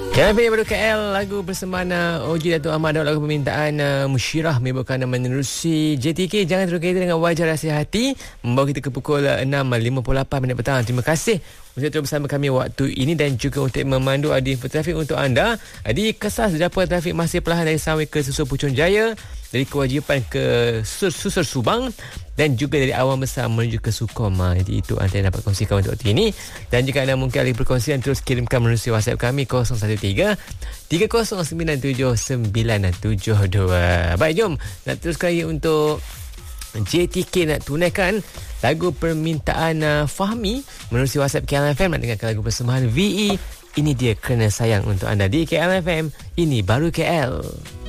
Yang baru KL, lagu persembahan Oji Datuk Ahmad Daud, lagu permintaan Musyirah menyebutkan menerusi JTK Jangan Terluka dengan Wajar Rahsia Hati, membawa kita ke pukul 6.58 petang. Terima kasih untuk terus bersama kami waktu ini dan juga untuk memandu adi info trafik untuk anda. Di Kesas, dapur trafik masih perlahan dari Sunway ke Susur Puchonjaya, dari Kewajipan ke Susur Subang dan juga dari Awang Besar menuju ke Sukom. Jadi itu anda dapat kongsikan untuk waktu ini. Dan jika anda mungkin ada perkongsian, terus kirimkan melalui WhatsApp kami 013 30979772. Baik, jom nak teruskan lagi untuk JTK nak tunaikan lagu permintaan Fahmi melalui WhatsApp KLFM. Nak dengarkan lagu persembahan VE. Ini dia Kerana Sayang untuk anda di KLFM. Ini baru KL.